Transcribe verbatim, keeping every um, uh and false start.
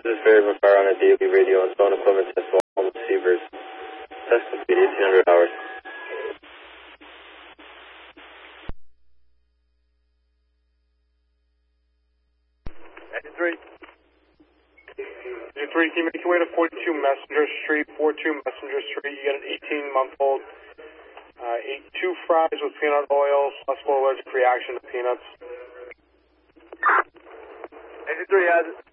This is Ferry McCarr on a daily radio and phone equipment test while home receivers. Test speed eighteen hundred hours. ninety-three. ninety-three, can you make your way to forty-two Messenger Street? forty-two Messenger Street, you got an eighteen month old. Uh, ate two fries with peanut oil, possible allergic reaction to peanuts. ninety-three has it.